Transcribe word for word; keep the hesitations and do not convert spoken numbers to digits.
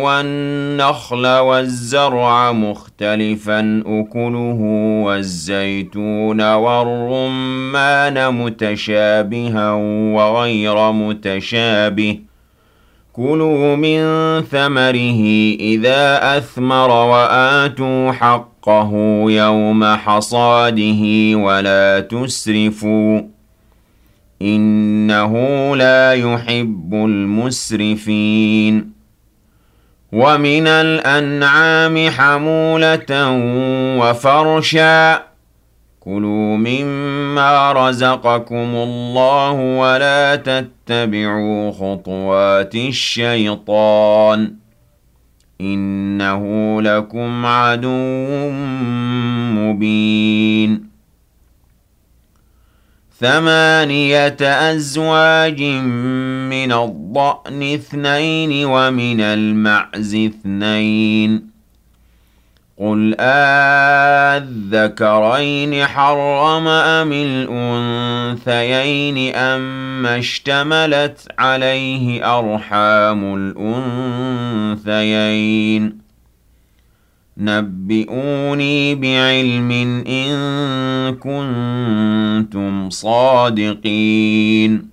وَالنَّخْلَ وَالزَّرْعَ مُخْتَلِفًا أُكُلُهُ وَالزَّيْتُونَ وَالرُّمَّانَ مُتَشَابِهًا وَغَيْرَ مُتَشَابِهٍ ۚ كُلُوا مِن ثَمَرِهِ إِذَا أَثْمَرَ وَآتُوا حَقَّهُ يَوْمَ حَصَادِهِ وَلَا تُسْرِفُوا ۚ إِنَّهُ لَا يُحِبُّ الْمُسْرِفِينَ. وَمِنَ الْأَنْعَامِ حَمُولَةً وَفَرْشًا ۚ كُلُوا مِمَّا رَزَقَكُمُ اللَّهُ وَلَا تَتَّبِعُوا خُطُوَاتِ الشَّيْطَانِ ۚ إِنَّهُ لَكُمْ عَدُوٌّ مُّبِينٌ. ثَمَانِيَةَ أَزْوَاجٍ مِّنَ الضَّأْنِ اثْنَيْنِ وَمِنَ الْمَعْزِ اثْنَيْنِ ۗ قُلْ آلذَّكَرَيْنِ حَرَّمَ أَمِ الْأُنثَيَيْنِ أَمَّا اشْتَمَلَتْ عَلَيْهِ أَرْحَامُ الْأُنثَيَيْنِ ۖ نَبِّئُونِي بِعِلْمٍ إِن كُنتُمْ صَادِقِينَ.